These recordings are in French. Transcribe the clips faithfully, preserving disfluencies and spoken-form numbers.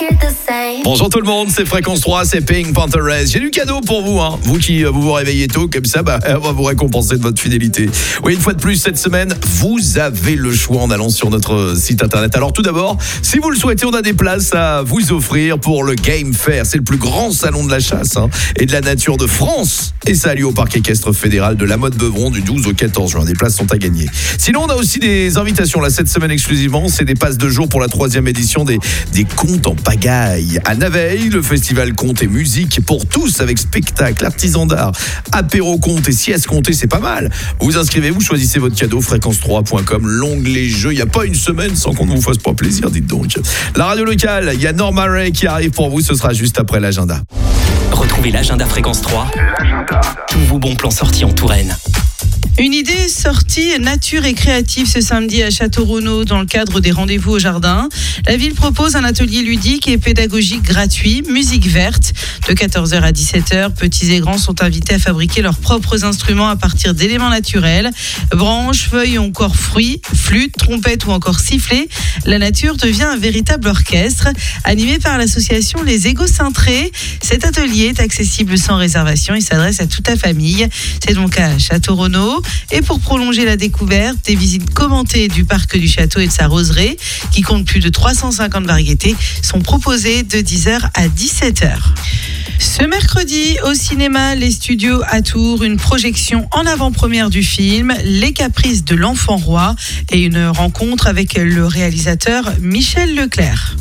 Bonjour tout le monde, c'est Fréquence trois, c'est Pink Pantheress. J'ai du cadeau pour vous, hein. Vous qui euh, vous vous réveillez tôt, comme ça, bah, on va vous récompenser de votre fidélité. Oui, une fois de plus, cette semaine, vous avez le choix en allant sur notre site internet. Alors tout d'abord, si vous le souhaitez, on a des places à vous offrir pour le Game Fair. C'est le plus grand salon de la chasse hein, et de la nature de France. Et ça a lieu au Parc équestre fédéral de La Motte-Beuvron du douze au quatorze juin. Des places sont à gagner. Sinon, on a aussi des invitations là cette semaine exclusivement. C'est des passes de jour pour la troisième édition des, des Contes en pagaille. À Naveil, le festival Contes et musique pour tous avec spectacle, artisans d'art, apéro contes et sieste comptée, c'est pas mal. Vous inscrivez, vous choisissez votre cadeau, fréquence trois point com, l'onglet jeux. Il n'y a pas une semaine sans qu'on ne vous fasse pas plaisir, dites donc. La radio locale, il y a Norma Ray qui arrive pour vous, ce sera juste après l'agenda. Retrouvez l'agenda Fréquence trois, l'agenda. Tous vos bons plans sortis en Touraine. Une idée sortie nature et créative ce samedi à Château-Renaud dans le cadre des rendez-vous au jardin. La ville propose un atelier ludique et pédagogique gratuit, musique verte. De quatorze heures à dix-sept heures, petits et grands sont invités à fabriquer leurs propres instruments à partir d'éléments naturels. Branches, feuilles ou encore fruits, flûtes, trompettes ou encore sifflets. La nature devient un véritable orchestre. Animé par l'association Les Égocentrés, cet atelier est accessible sans réservation. Il s'adresse à toute la famille. C'est donc à Château-Renaud. Et pour prolonger la découverte, des visites commentées du parc du château et de sa roseraie, qui compte plus de trois cent cinquante variétés, sont proposées de dix heures à dix-sept heures. Ce mercredi, au cinéma Les Studios à Tours, une projection en avant-première du film Les Caprices de l'Enfant Roi et une rencontre avec le réalisateur Michel Leclerc.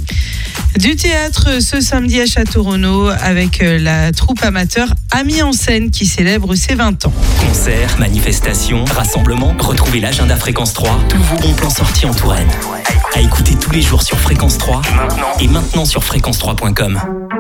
Du théâtre ce samedi à Château-Renaud avec la troupe amateur Amis en scène qui célèbre ses vingt ans. Concerts, manifestations, rassemblements, retrouvez l'agenda Fréquence trois, tous vos bons plans sortis en Touraine. À écouter tous les jours sur Fréquence trois et maintenant sur fréquence trois point com.